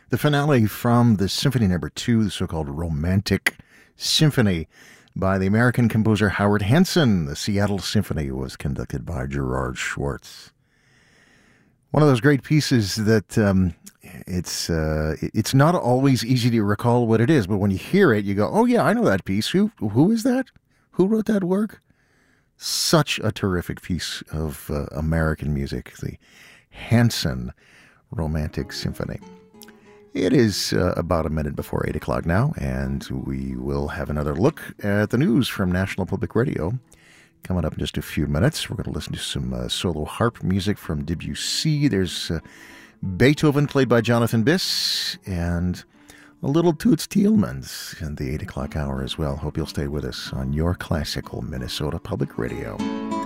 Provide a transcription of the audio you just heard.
The finale from the Symphony No. 2, the so-called Romantic Symphony by the American composer Howard Henson. The Seattle Symphony was conducted by Gerard Schwartz. One of those great pieces that it's not always easy to recall what it is, but when you hear it, you go, oh yeah, I know that piece. Who is that? Who wrote that work? Such a terrific piece of American music, the Henson Romantic Symphony. It is about a minute before 8 o'clock now, and we will have another look at the news from National Public Radio. Coming up in just a few minutes, we're going to listen to some solo harp music from Debussy. There's Beethoven, played by Jonathan Biss, and a little Toots Thielemans in the 8 o'clock hour as well. Hope you'll stay with us on your classical Minnesota Public Radio.